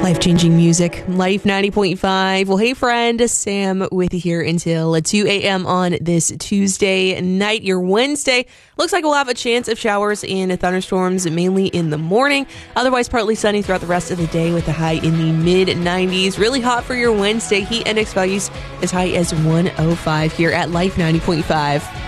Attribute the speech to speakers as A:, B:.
A: Life-changing music, Life 90.5. Well, hey friend, Sam with you here until 2 a.m. on this Tuesday night, your Wednesday. Looks like we'll have a chance of showers and thunderstorms mainly in the morning. Otherwise, partly sunny throughout the rest of the day with a high in the mid-90s. Really hot for your Wednesday. Heat index values as high as 105 here at Life 90.5.